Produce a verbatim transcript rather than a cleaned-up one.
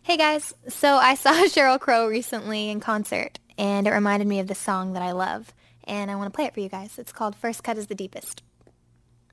Hey guys, so I saw Sheryl Crow recently in concert, and it reminded me of this song that I love, and I want to play it for you guys. It's called First Cut is the Deepest.